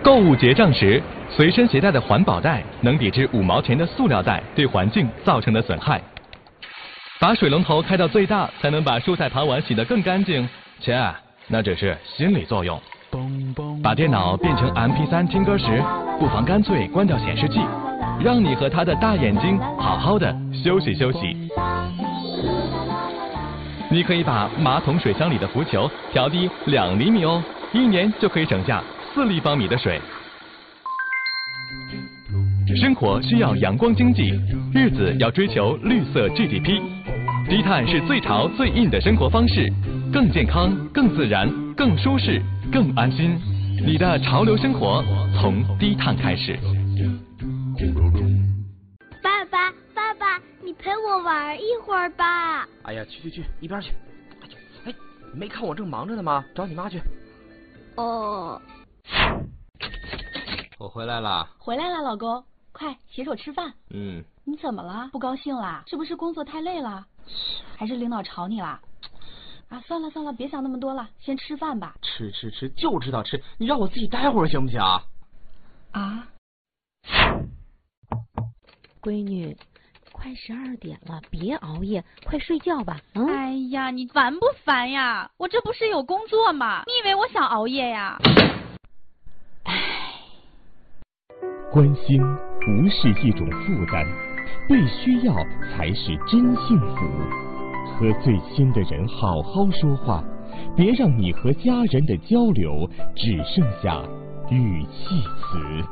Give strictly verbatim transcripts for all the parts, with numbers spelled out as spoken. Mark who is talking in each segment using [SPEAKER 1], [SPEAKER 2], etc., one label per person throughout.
[SPEAKER 1] 购物结账时，随身携带的环保袋能抵制五毛钱的塑料袋对环境造成的损害。把水龙头开到最大，才能把蔬菜盘碗洗得更干净。切，那只是心理作用。把电脑变成 M P 三 听歌时，不妨干脆关掉显示器，让你和他的大眼睛好好的休息休息。你可以把马桶水箱里的浮球调低两厘米哦，一年就可以省下四立方米的水。生活需要阳光经济，日子要追求绿色 G D P。低碳是最潮最硬的生活方式，更健康、更自然、更舒适、更安心。你的潮流生活从低碳开始。
[SPEAKER 2] 爸爸，爸爸，你陪我玩一会儿吧。
[SPEAKER 3] 哎呀，去去去，一边去！哎，你没看我正忙着呢吗？找你妈去。
[SPEAKER 2] 哦。
[SPEAKER 3] 我回来了。
[SPEAKER 4] 回来了，老公，快洗手吃饭。
[SPEAKER 3] 嗯。
[SPEAKER 4] 你怎么了？不高兴啦？是不是工作太累了？还是领导吵你啦？啊，算了算了，别想那么多了，先吃饭吧。
[SPEAKER 3] 吃吃吃，就知道吃，你让我自己待会儿行不行啊？
[SPEAKER 4] 啊？
[SPEAKER 5] 闺女，快十二点了，别熬夜，快睡觉吧。嗯。
[SPEAKER 6] 哎呀，你烦不烦呀？我这不是有工作吗？你以为我想熬夜呀？
[SPEAKER 5] 唉。
[SPEAKER 7] 关心不是一种负担，被需要才是真幸福。和最亲的人好好说话，别让你和家人的交流只剩下语气词。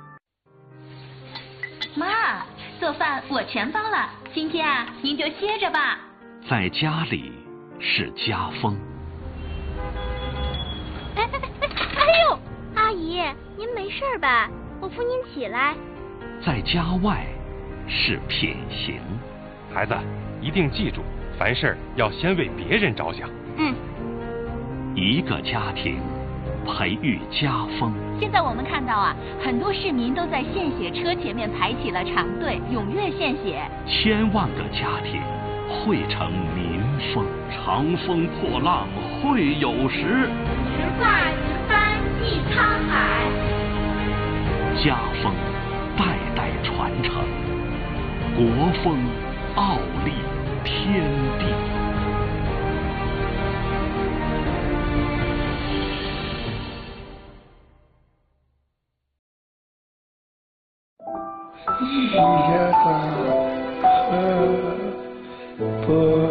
[SPEAKER 8] 妈，做饭我全包了，今天啊，您就歇着吧。
[SPEAKER 9] 在家里是家风。
[SPEAKER 2] 哎哎哎哎呦，阿姨，您没事吧？我扶您起来。
[SPEAKER 9] 在家外是品行。
[SPEAKER 10] 孩子，一定记住，凡事要先为别人着想。
[SPEAKER 8] 嗯。
[SPEAKER 9] 一个家庭培育家风。
[SPEAKER 8] 现在我们看到啊，很多市民都在献血车前面排起了长队，踊跃献血。
[SPEAKER 9] 千万个家庭汇成民风，长风破浪会有时。
[SPEAKER 2] 直挂直帆济沧海。
[SPEAKER 9] 家风代代传承，国风傲立天地。
[SPEAKER 11] 一家大河波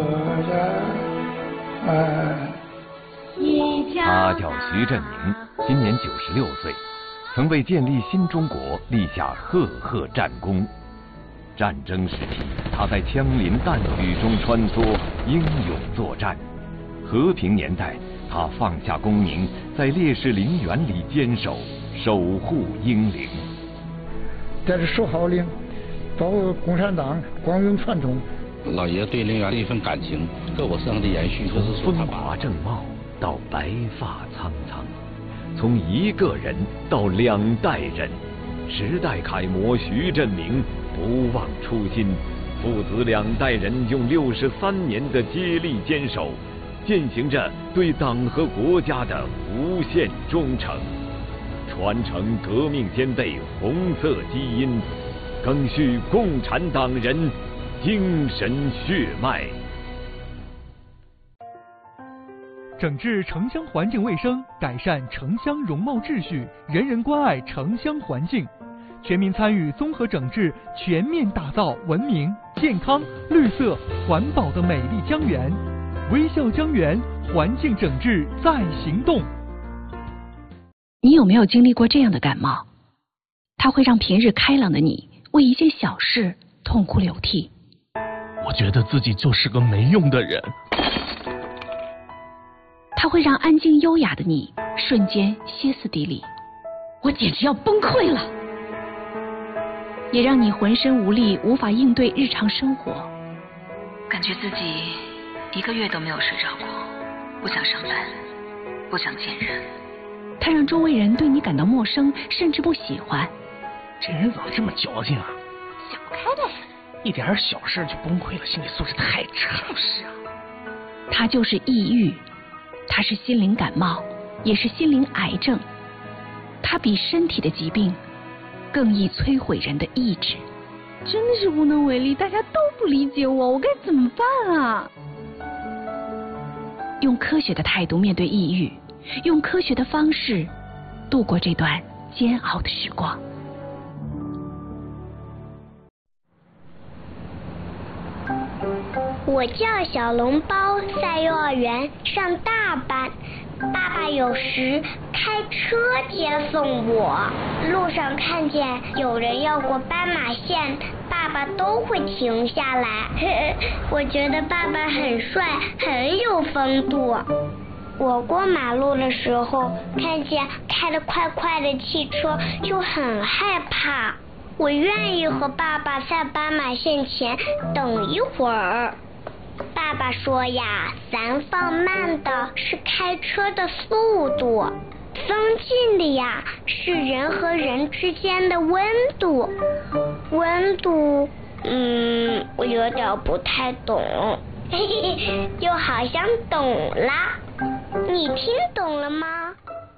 [SPEAKER 11] 澜宽。
[SPEAKER 12] 他叫徐振明，今年九十六岁，曾为建立新中国立下赫赫战功。战争时期，他在枪林弹雨中穿梭，英勇作战；和平年代，他放下功名，在烈士陵园里坚守，守护英灵。
[SPEAKER 11] 在这守好陵，保护共产党光荣传统。
[SPEAKER 13] 老爷对陵园的一份感情，各我身上的延续，就是
[SPEAKER 12] 从风华正茂到白发苍苍，从一个人到两代人，时代楷模徐振明不忘初心，父子两代人用六十三年的接力坚守，践行着对党和国家的无限忠诚，传承革命先辈红色基因，赓续共产党人精神血脉。
[SPEAKER 14] 整治城乡环境卫生，改善城乡容貌秩序，人人关爱城乡环境，全民参与综合整治，全面打造文明、健康、绿色、环保的美丽江源。微笑江源，环境整治在行动。
[SPEAKER 5] 你有没有经历过这样的感冒？它会让平日开朗的你为一件小事痛哭流涕。
[SPEAKER 15] 我觉得自己就是个没用的人。
[SPEAKER 5] 它会让安静优雅的你瞬间歇斯底里。我简直要崩溃了。也让你浑身无力，无法应对日常生活。
[SPEAKER 16] 感觉自己一个月都没有睡着过，不想上班，不想见人。
[SPEAKER 5] 它让周围人对你感到陌生，甚至不喜欢。
[SPEAKER 15] 这人怎么这么矫情啊？
[SPEAKER 5] 想不开呗。
[SPEAKER 15] 一点小事就崩溃了，心理素质太差。
[SPEAKER 5] 就是啊。它就是抑郁，它是心灵感冒，也是心灵癌症。 它比身体的疾病更易摧毁人的意志。
[SPEAKER 4] 真的是无能为力，大家都不理解我，我该怎么办啊？
[SPEAKER 5] 用科学的态度面对抑郁，用科学的方式度过这段煎熬的时光。
[SPEAKER 2] 我叫小笼包，在幼儿园上大班。爸爸有时开车接送我，路上看见有人要过斑马线，爸爸都会停下来。我觉得爸爸很帅，很有风度。我过马路的时候，看见开得快快的汽车，就很害怕。我愿意和爸爸在斑马线前等一会儿。爸爸说呀，咱放慢的是开车的速度，放近的呀是人和人之间的温度。温度，嗯，我有点不太懂，嘿嘿，就好像懂啦。你听懂了吗？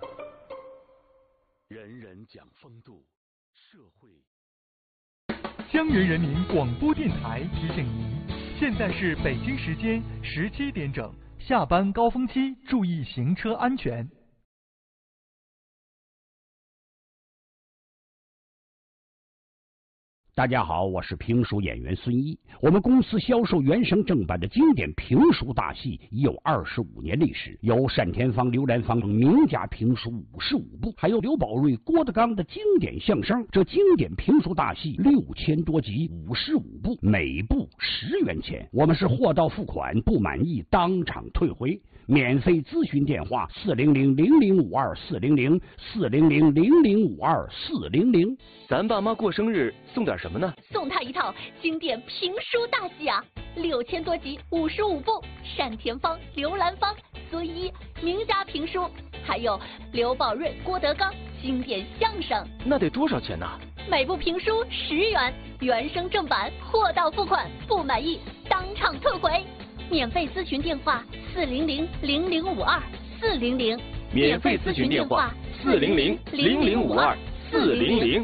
[SPEAKER 9] 人人讲风度，社会。
[SPEAKER 14] 江源人民广播电台提醒您，现在是北京时间十七点整，下班高峰期，注意行车安全。
[SPEAKER 17] 大家好，我是评书演员孙一。我们公司销售原声正版的经典评书大戏已有二十五年历史，有单田芳、刘兰芳等名家评书五十五部，还有刘宝瑞、郭德纲的经典相声。这经典评书大戏六千多集，五十五部，每部十元钱。我们是货到付款，不满意当场退回。免费咨询电话：四零零零零五二四零零四零零零零五二四零零。
[SPEAKER 10] 咱爸妈过生日送点什么呢？
[SPEAKER 8] 送他一套经典评书大戏啊，六千多集，五十五部，单田芳、刘兰芳、孙一名家评书，还有刘宝瑞、郭德纲经典相声。
[SPEAKER 10] 那得多少钱呢？
[SPEAKER 8] 每部评书十元，原声正版，货到付款，不满意当场退回。免费咨询电话：四零零零零五二四零零。
[SPEAKER 10] 免费咨询电话：四零零零零五二四零零。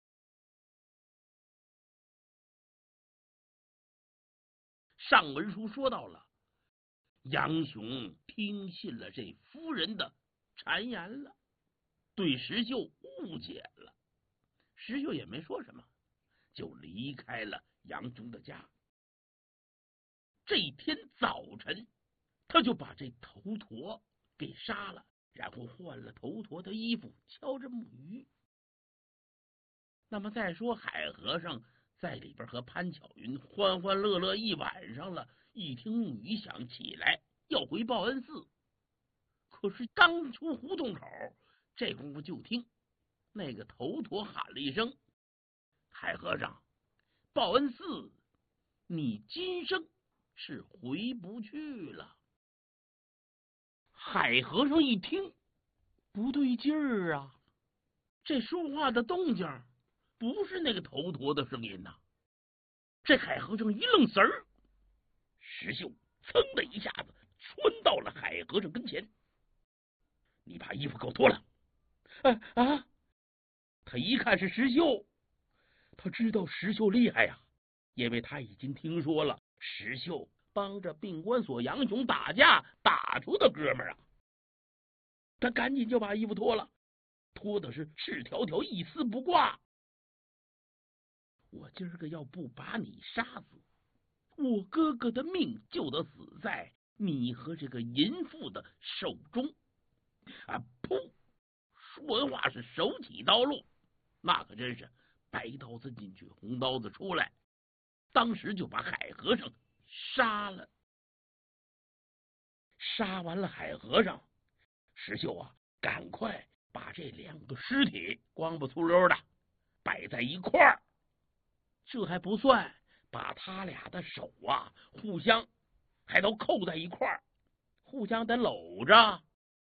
[SPEAKER 13] 上文书说到了，杨雄听信了这夫人的谗言了，对石秀误解了。石秀也没说什么，就离开了杨雄的家。这一天早晨，他就把这头陀给杀了，然后换了头陀的衣服，敲着木鱼。那么再说海和尚在里边和潘巧云欢欢乐乐一晚上了，一听木鱼响起来要回报恩寺，可是刚出胡同口，这功夫就听那个头陀喊了一声：“海和尚，报恩寺，你今生是回不去了。”海和尚一听不对劲儿啊，这说话的动静不是那个头陀的声音呐。这海和尚一愣神儿，石秀噌的一下子窜到了海和尚跟前：“你把衣服给我脱了！”啊啊！他一看是石秀，他知道石秀厉害呀，因为他已经听说了石秀帮着病关所杨雄打架打出的哥们儿啊。他赶紧就把衣服脱了，脱的是赤条条，一丝不挂。我今儿个要不把你杀死，我哥哥的命就得死在你和这个淫妇的手中啊！噗！说完话是手起刀落，那可真是白刀子进去，红刀子出来，当时就把海和尚杀了。杀完了海和尚，石秀啊，赶快把这两个尸体光不粗溜的摆在一块儿。这还不算，把他俩的手啊互相还都扣在一块儿，互相得搂着。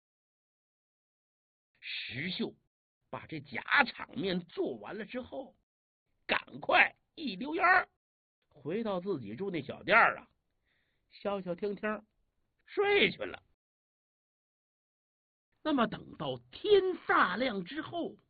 [SPEAKER 13] 石秀把这假场面做完了之后，赶快一溜烟儿回到自己住那小店啊，消消停停睡去了。那么等到天大亮之后，